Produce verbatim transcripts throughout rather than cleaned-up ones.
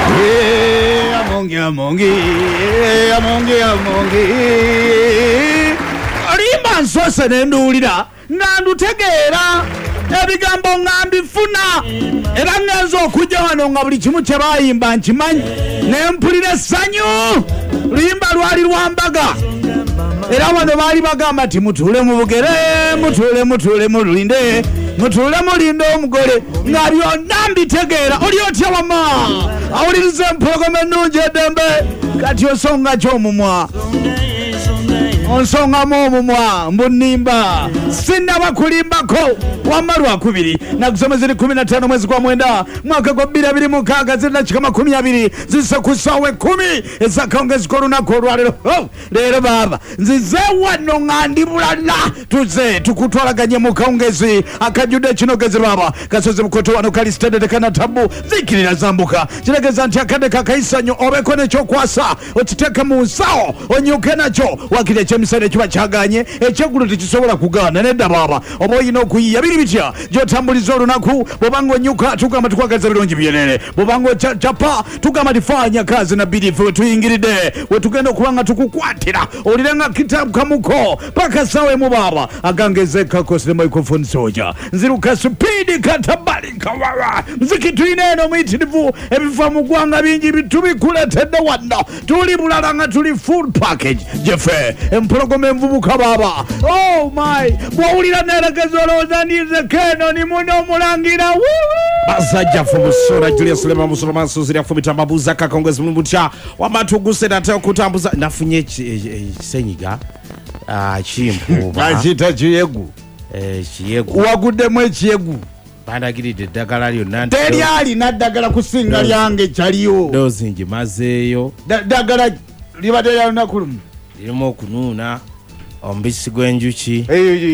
Eh, amongi amongi, amongi amongi. Alimba nsose nenduulira nandutegeera ebigambo ngambifuna era ngenza okujja wano nga buli kimu kye baayimba nkimanyi ne mpulira essanyu. Luyimba lwali lwa mbaga era wano baali bagamba nti mutuule mu bugere, mutuule mutuule mulinde, mutuule mulinde omugole, nga byonna mbitegeera. Oli otya wama awuliriza empologoma ennungi eddembe kati osonga ky'omumwa onsongamu omumwa mbunimba sinnaba kulimbako wamma lwakubiri nakusoma ziri kumi na ttaano mwezi gwa mwenda mwaka gwa bbiri abiri mu nkaaga ziri dakika makumi abiri zisse ku ssaawa ekkumi ez'akawungezi olunaku olwaleero. Leero baaba nzize wano nga ndi bulala tuze tukutwalaganye mu kawungezi akajjudde ekinogezi baaba kasozi bukoto wano kali sitendede kana tabu zikirira zambuka kitegeeza nti akadde kakayisanyo obeeko nekyokwasa okiteeke mu nsawo onyuke nakyo wakiri ekyemisana ekiba kyaganye ekyeggulu tekisobola kugaana nedda baaba oba oyina okuyiya biri bitya gyotambuliza olunaku bwobanga onyuka tugamba tukwagaza birungi byerere bwobanga okyapa tugamba tifanya kazi na birifu wetuyingiridde wetugenda okuba nga tukukwatira olire nga kitabu kamuko paka sawe mu baaba agangeze kakosire microphone soja nziruka speedi katabali kawawa mziki tuyina eno muyitirivu ebifa mu ggwanga bingi bitubikuletedde wano tuli bulala nga tuli full package jefe empologoma envubuka baaba. Oh my bwowulira neregezo olowooza keno ni muno omulangira basajja fu musora Julius Sulema Musulman Suzira fu mitambabuza kakongezi mulumutya wamatuguse nate okutambuza nafunye ekisenyiga ah chimpuba akita kiyegu eh kiyegu waguddemu ekiyegu bandagiridde eddagala lyonna teri alina ddagala kusinga lyange kyaliyo dozi ngimazeeyo ddagala libadde lya lunaku lumu lirimu okunuuna omubisi gw'enjuki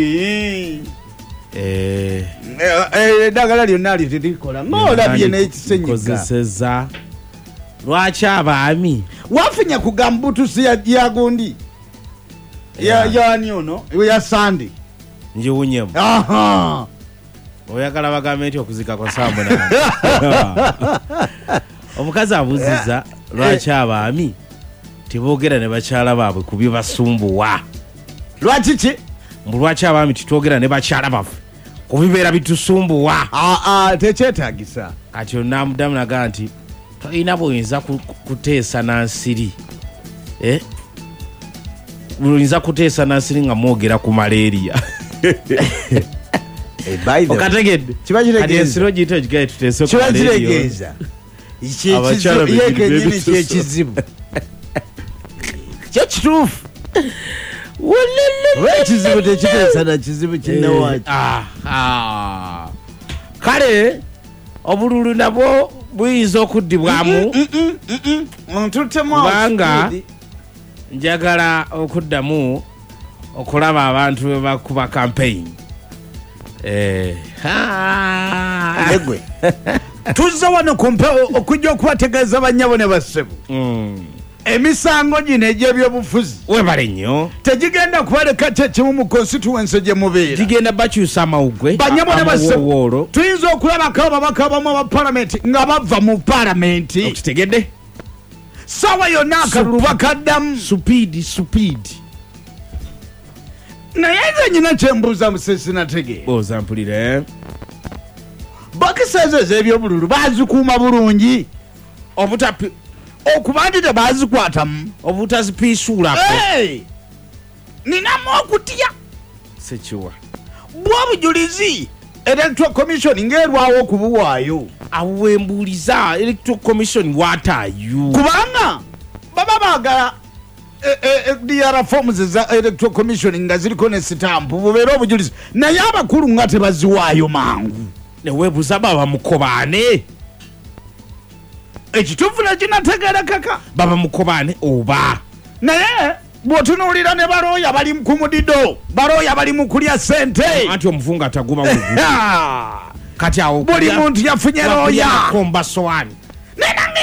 eddagala lyonna lirikola ng'olabye n'ekisenyiga lwaki abaami wafunya kugamba butusi ya gundi yani ono ya sande njiwunyemu oyagala bagambe nti okuzika kwa saa munaana omukazi abuziza lwaki abaami teboogera ne bakyala baabwe ku bye basumbuwa. Lwaki ki? Mbu lwaki abaami titwogera ne bakyala baffe ku bibeera bitusumbuwa. Aa tekyetaagisa. Kati onnamudamu nagaa nti tolina bw'oyinza kuteesa nansiri eh? Oyinza kuteesa nansiri nga mwogera ku malaria. Okategedde kati ensiro giyita ekigaye tuteese ku malaria. Kiba kiregeeza yekenyini kyekizibu kyo kituufu ekizibu tekiteesa na kizibu kinnawaaki. Kale obululu nabwo buyinza okuddibwamu kubanga njagala okuddamu okulaba abantu bwe bakuba campaign. Egwe tuzza wano okujja okubategeeza bannyabo ne bassebo emisango gino egy'ebyobufuzi webale nnyo tegigenda kubaleka kyekimu mu constituency gye mubeera gigenda bakyusa amawugwe bannyabo ne bassebo tuyinza okulabako ababaka abamu aba palamenti nga bava mu palamenti okitegedde sawa yonna akalulu bakaddamu supiidi supiidi naye nze nyina kyembuuza musesinategeera oza mpulire bakiseze ez'ebyobululu bazikuuma bulungi obutapi okuba nti tebazikwatamu obutazipiisuulako ninamu okutya sekiwa bwobujulizi electoral commission ng'erwawo okubuwaayo awembuuliza electoral commission waataayo kubanga baba baagala D R forms za electoral commission nga ziriko ne sitampu bubeera obujulizi naye abakulu nga tebaziwaayo mangu neweebuuza baba mukobaane ekituufu nekinategeera kaka baba mukobaane oba naye bw'otunuulira ne balooya bali ku mudido balooya bali mu kulya ssente anti omuvunga ataguma mu kati awo buli muntu yafunye looya komba sowaani